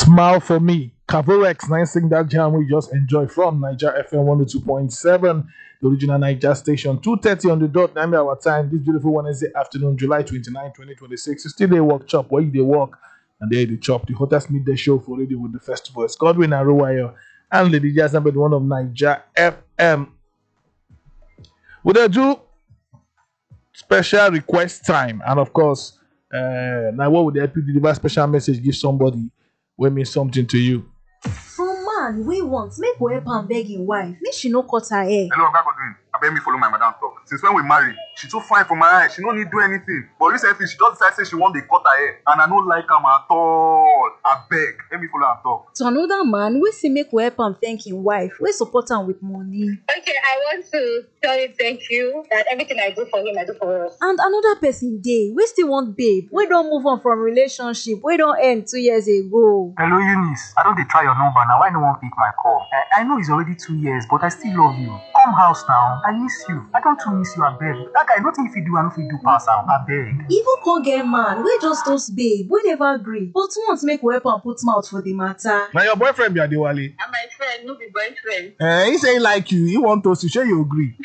Smile for me. Cavorex, nice sing that jam we just enjoy from Niger FM 102.7, the original Niger station. 2:30 on the dot. Now our time this beautiful Wednesday afternoon, July 29, 2026. It's still a workshop where they work and they chop the hottest midday show for radio with the festival. It's Godwin Aruwayo and Lady Jazz number one of Niger FM. Would I do special request time? And of course, now what would help you deliver special message? Give somebody when mean something to you. From man, we want make we help am beg him wife, make she no cut her hair. Hello, Oga Godwin. Abeg me follow my madam talk. Since when we married, she too fine for my eye. She no need do anything. But recently, she just decide say she want dey cut her hair, and I no like am at all. Abeg, let me follow am talk. To another man, we say make we help am thank him wife, we support am with money. Okay, I want to tell him thank you that everything I do for him, I do for us. And another person dey, we still want babe, we don move on from relationship, we don end 2 years ago. Hello, Eunice. I don't dey try your number now. Why no one pick my call? I know it's already 2 years, but I still love you. Come house now. I miss you. I don't too miss you, abeg. That guy, nothing if you do, I know if you do pass am, abeg. Even con get man, we just toast babe, we never agree. But once make we help am put mouth for the matter. Now your boyfriend be Adewale. And my friend, no be boyfriend. He say he like you. He want us to share you agree.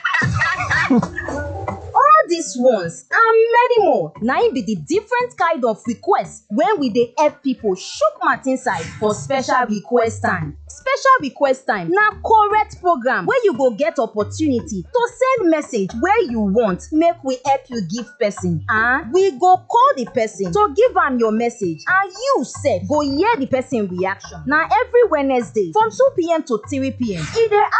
All these ones and many more na im be the different kind of request when we dey help people shook mouth inside for special request time. Special request time na correct program wey you go get opportunity to send message wey you want make we help you give person, and we go call the person to give am your message, and you sef go hear the person reaction. Na every Wednesday from 2 p.m. to 3 p.m. e dey